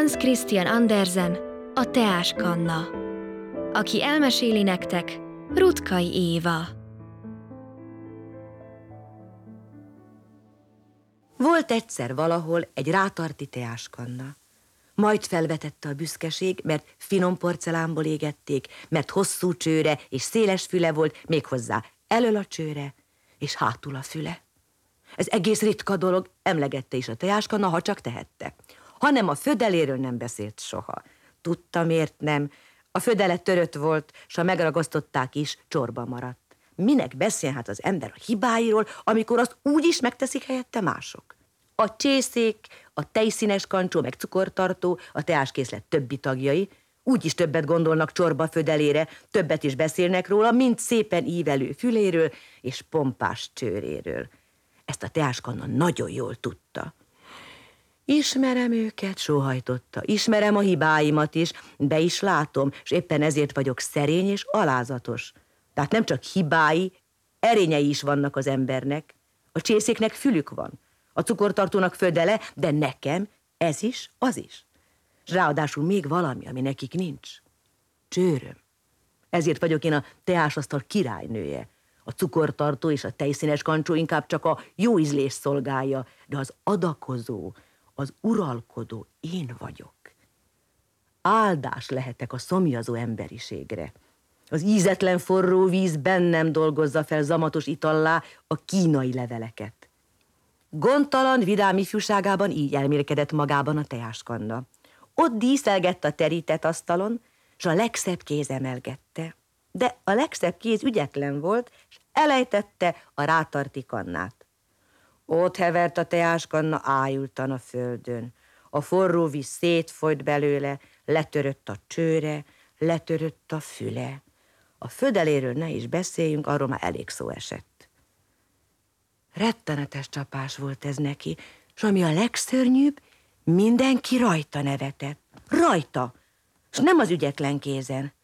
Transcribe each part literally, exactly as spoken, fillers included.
Hans Christian Andersen, a teáskanna. Aki elmeséli nektek, Ruttkai Éva. Volt egyszer valahol egy rátarti teáskanna. Majd felvetette a büszkeség, mert finom porcelánból égették, mert hosszú csőre és széles füle volt, méghozzá elől a csőre és hátul a füle. Ez egész ritka dolog, emlegette is a teáskanna, ha csak tehette. Hanem a födeléről nem beszélt soha. Tudta, miért nem. A födele törött volt, s ha megragasztották is, csorba maradt. Minek beszél hát az ember a hibáiról, amikor azt úgy is megteszik helyette mások? A csészék, a tejszínes kancsó, meg cukortartó, a teáskészlet többi tagjai úgyis többet gondolnak csorba födelére, többet is beszélnek róla, mint szépen ívelő füléről és pompás csőréről. Ezt a teáskanna nagyon jól tudta. Ismerem őket, sóhajtotta, ismerem a hibáimat is, be is látom, és éppen ezért vagyok szerény és alázatos. Tehát nem csak hibái, erényei is vannak az embernek. A csészéknek fülük van, a cukortartónak födele, de nekem ez is, az is. És ráadásul még valami, ami nekik nincs. Csőröm. Ezért vagyok én a teásasztal királynője. A cukortartó és a tejszínes kancsó inkább csak a jó ízlés szolgálja, de az adakozó, az uralkodó én vagyok. Áldás lehetek a szomjazó emberiségre. Az ízetlen forró víz bennem dolgozza fel zamatos itallá a kínai leveleket. Gondtalan, vidám ifjúságában így elmélkedett magában a teáskanna. Ott díszelgett a terített asztalon, s a legszebb kéz emelgette. De a legszebb kéz ügyetlen volt, és elejtette a rátarti kannát. Ott hevert a teáskanna ájultan a földön. A forró víz szétfolyt belőle, letörött a csőre, letörött a füle. A födeléről ne is beszéljünk, arról már elég szó esett. Rettenetes csapás volt ez neki, s ami a legszörnyűbb, mindenki rajta nevetett. Rajta! S nem az ügyetlen kézen.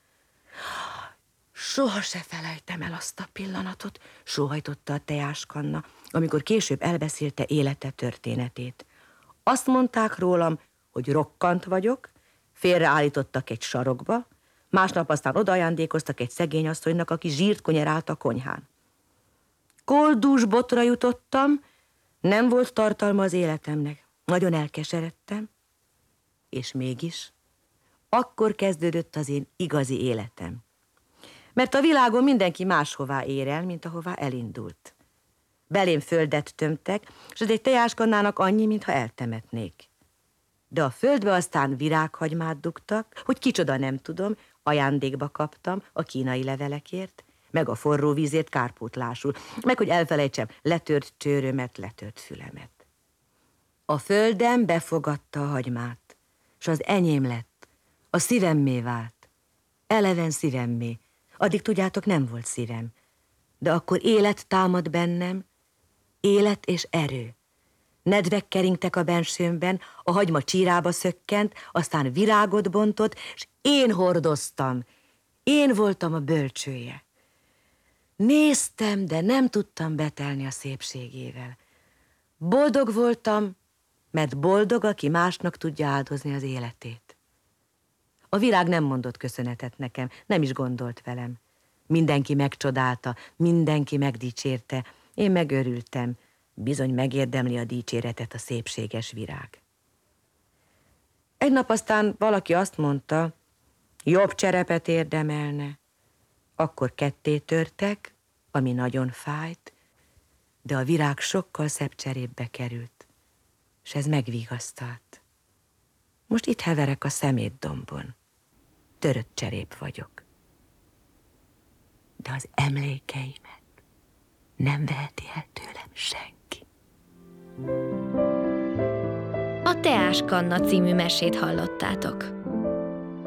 Soha se felejtem el azt a pillanatot, sóhajtotta a teáskanna, amikor később elbeszélte élete történetét. Azt mondták rólam, hogy rokkant vagyok, félreállítottak egy sarokba, másnap aztán odaajándékoztak egy szegény asszonynak, aki zsírt konyerált a konyhán. Koldús botra jutottam, nem volt tartalma az életemnek. Nagyon elkeseredtem, és mégis akkor kezdődött az én igazi életem. Mert a világon mindenki máshová ér el, mint ahová elindult. Belém földet tömtek, és az egy teáskannának annyi, mintha eltemetnék. De a földbe aztán virághagymát dugtak, hogy kicsoda nem tudom, ajándékba kaptam a kínai levelekért, meg a forró vízért kárpótlásul, meg hogy elfelejtsem letört csőrömet, letört fülemet. A földem befogadta a hagymát, s az enyém lett, a szívemmé vált, eleven szívemmé. Addig tudjátok, nem volt szívem, de akkor élet támad bennem, élet és erő. Nedvek keringtek a bensőmben, a hagyma csírába szökkent, aztán virágot bontott, és én hordoztam, én voltam a bölcsője. Néztem, de nem tudtam betelni a szépségével. Boldog voltam, mert boldog, aki másnak tudja áldozni az életét. A virág nem mondott köszönetet nekem, nem is gondolt velem. Mindenki megcsodálta, mindenki megdicsérte, én megörültem. Bizony megérdemli a dicséretet a szépséges virág. Egy nap aztán valaki azt mondta, jobb cserepet érdemelne. Akkor ketté törtek, ami nagyon fájt, de a virág sokkal szebb cserépbe került, és ez megvigasztalt. Most itt heverek a szemétdombon. Törött cserép vagyok. De az emlékeimet nem veheti el tőlem senki. A Teáskanna című mesét hallottátok.